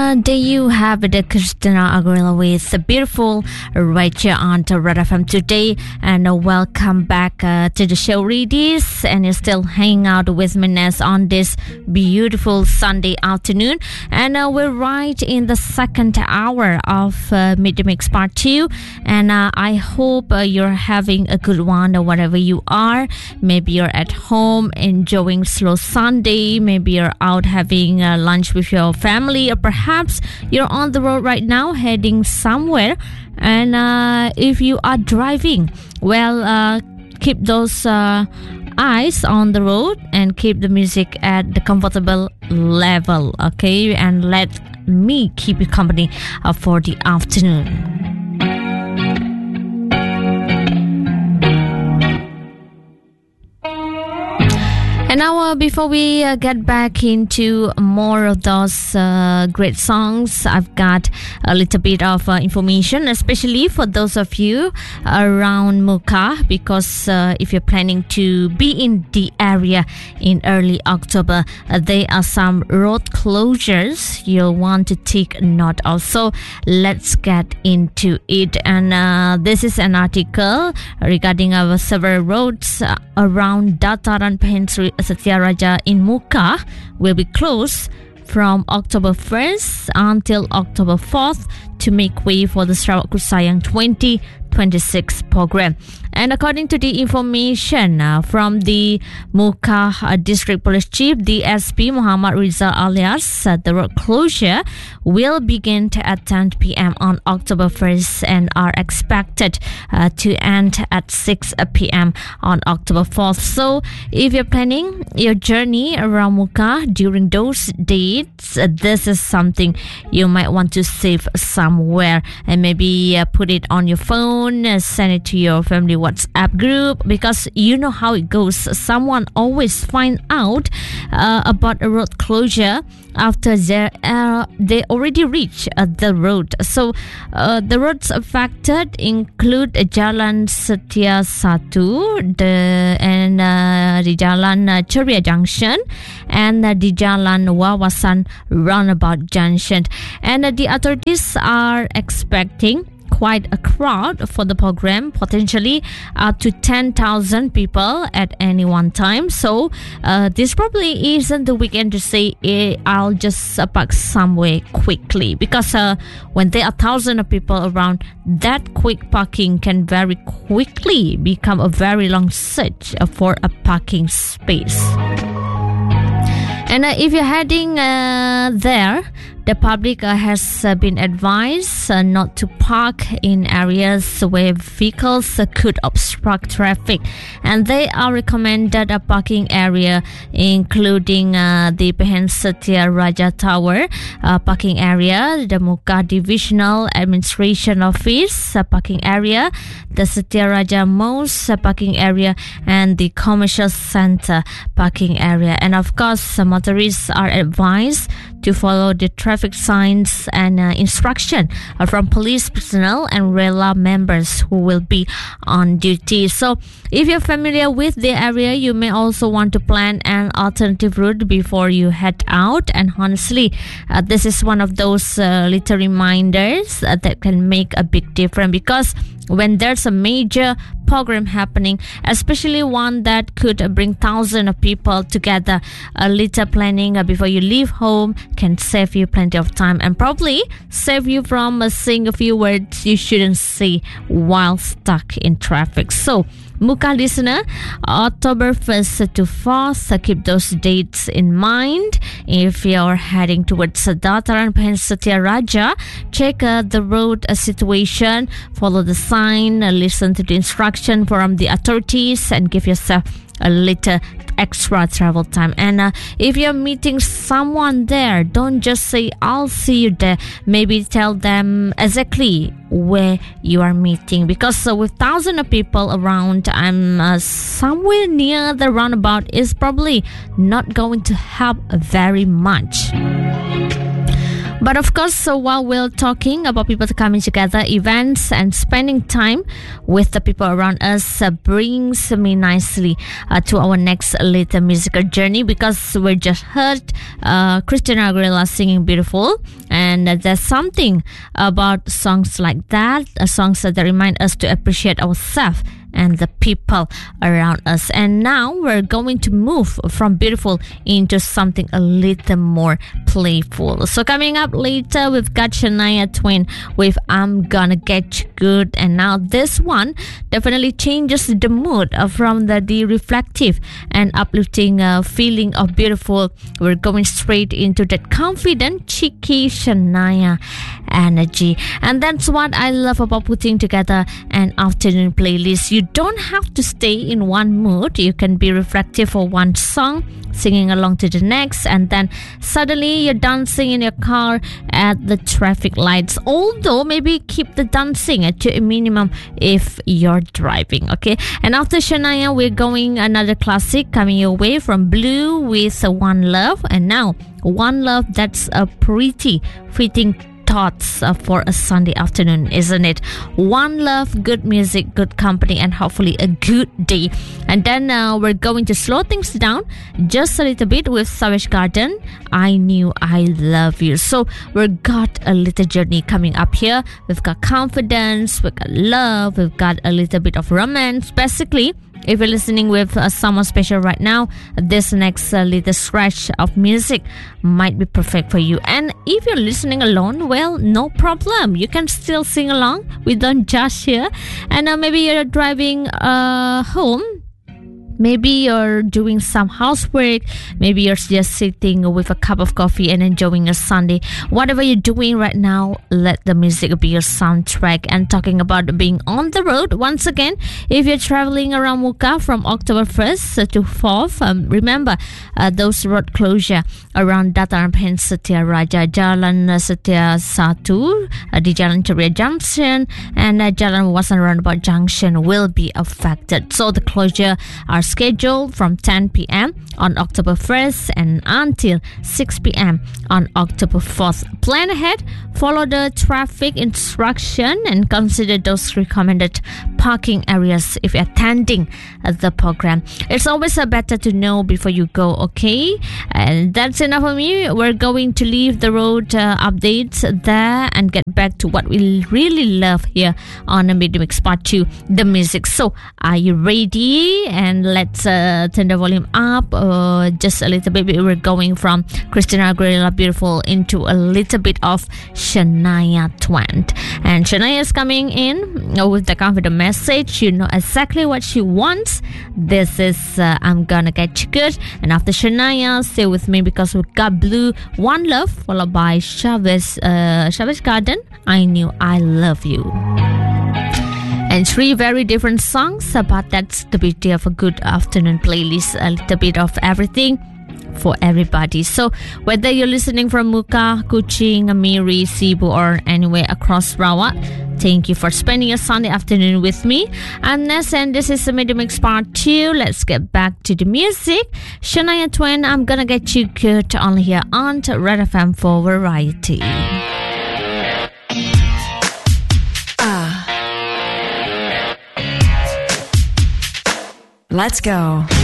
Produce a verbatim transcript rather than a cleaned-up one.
uh, there you have it, Christina Aguilera with the beautiful right here on the Red F M today. And uh, welcome back uh, to the show, Readies. And you're still hanging out with me Ness on this beautiful Sunday afternoon. And uh, we're right in the second hour of uh, Meet the Mix Part two. And uh, I hope uh, you're having a good one or whatever you are. Maybe you're at home enjoying slow Sunday. Maybe you're out having uh, lunch with your family, or perhaps you're on the road right now heading somewhere. And uh, if you are driving, well, uh, keep those uh, eyes on the road and keep the music at the comfortable level, okay? And let me keep you company uh, for the afternoon. And now, uh, before we uh, get back into more of those uh, great songs, I've got a little bit of uh, information, especially for those of you around Muka, because uh, if you're planning to be in the area in early October, uh, there are some road closures you'll want to take note of. So let's get into it. And uh, this is an article regarding our several roads uh, around Dataran Pahensri Satyaraja in Muka will be closed from October first until October fourth to make way for the Sarawak Kusayang twenty twenty-six program. And according to the information uh, from the Muka uh, District Police Chief, D S P Muhammad Rizal alias, uh, the road closure will begin at ten p.m. on October first and are expected uh, to end at six p.m. on October fourth. So if you're planning your journey around Muka during those dates, uh, this is something you might want to save somewhere and maybe uh, put it on your phone, uh, send it to your family WhatsApp group, because you know how it goes. Someone always find out uh, about a road closure after they uh, they already reach uh, the road. So uh, the roads affected include Jalan Setia Satu, the and uh, the Jalan uh, Ceria Junction, and uh, the Jalan Wawasan Roundabout Junction. And uh, the authorities are expecting quite a crowd for the program, potentially up to ten thousand people at any one time. So uh, this probably isn't the weekend to say, eh, I'll just uh, park somewhere quickly, because uh, when there are thousands of people around, that quick parking can very quickly become a very long search for a parking space. And uh, if you're heading uh, there, the public uh, has uh, been advised uh, not to park in areas where vehicles uh, could obstruct traffic. And they are recommended a parking area including uh, the Pehen Setia Raja Tower uh, parking area, the Muka Divisional Administration Office uh, parking area, the Setia Raja Mosque uh, parking area, and the Commercial Center parking area. And of course, uh, motorists are advised to follow the traffic signs and uh, instruction uh, from police personnel and Rela members who will be on duty. So if you're familiar with the area, you may also want to plan an alternative route before you head out. And honestly, uh, this is one of those uh, little reminders uh, that can make a big difference, because when there's a major program happening, especially one that could bring thousands of people together, a little planning uh, before you leave home can save you plenty of time and probably save you from uh, saying a few words you shouldn't say while stuck in traffic. So Muka listener, October first to fourth, uh, keep those dates in mind. If you're heading towards Dataran Pehen Setia Raja, check uh, the road uh, situation, follow the sign, uh, listen to the instruction from the authorities, and give yourself a little extra travel time. And uh, if you're meeting someone there, don't just say I'll see you there. Maybe tell them exactly where you are meeting, because uh, with thousands of people around, I'm uh, somewhere near the roundabout is probably not going to help very much. But of course, so while we're talking about people coming together, events, and spending time with the people around us uh, brings me nicely uh, to our next little musical journey, because we just heard uh, Christina Aguilera singing Beautiful, and uh, there's something about songs like that, uh, songs that remind us to appreciate ourselves and the people around us. And now we're going to move from beautiful into something a little more playful. So coming up later, we've got Shania Twain with I'm Gonna Get You Good. And now this one definitely changes the mood uh, from the, the reflective and uplifting uh, feeling of beautiful. We're going straight into that confident, cheeky Shania energy. And that's what I love about putting together an afternoon playlist. You don't have to stay in one mood. You can be reflective for one song, singing along to the next, and then suddenly you're dancing in your car at the traffic lights. Although maybe keep the dancing to a minimum if you're driving, okay? And after Shania, we're going another classic coming your way from Blue with One Love. And now One Love, that's a pretty fitting thoughts uh, for a Sunday afternoon, isn't it? One love, good music, good company, and hopefully a good day. And then uh, we're going to slow things down just a little bit with Savage Garden, I Knew I Love You. So we've got a little journey coming up here. We've got confidence, we've got love, we've got a little bit of romance. Basically, if you're listening with uh, someone special right now, this next uh, little stretch of music might be perfect for you. And if you're listening alone, well, no problem. You can still sing along. We don't judge here. And uh, maybe you're driving uh, home. Maybe you're doing some housework. Maybe you're just sitting with a cup of coffee and enjoying your Sunday. Whatever you're doing right now, let the music be your soundtrack. And talking about being on the road, once again, if you're traveling around Muka from October first to fourth, um, remember uh, those road closure around Dataran Pen Setia Raja, Jalan Setia Satu, uh, di Jalan Ceria Junction, and uh, Jalan Wasan Roundabout Junction will be affected. So the closure are scheduled from ten p.m. on October first and until six p.m. on October fourth. Plan ahead, follow the traffic instruction, and consider those recommended parking areas if you're attending the program. It's always uh, better to know before you go, okay? And that's enough for me. We're going to leave the road uh, updates there and get back to what we really love here on the Mid Mix Part two, the music. So, are you ready? And let's uh, turn the volume up uh, just a little bit. We're going from Christina Aguilera Beautiful into a little bit of Shania Twain. And Shania is coming in with the confident message. You know exactly what she wants. This is uh, I'm Gonna Get You Good. And after Shania, stay with me because we got Blue, One Love, followed by Chavez, uh, Chavez Garden, I Knew I Love You. And three very different songs, but that's the beauty of a good afternoon playlist. A little bit of everything for everybody. So whether you're listening from Muka, Kuching, Miri, Cebu, or anywhere across Sarawak, thank you for spending a Sunday afternoon with me. I'm Ness, and this is the Mid Mix Part two. Let's get back to the music. Shania Twain, I'm Gonna Get You Good, only here on Red F M for Variety. Let's go.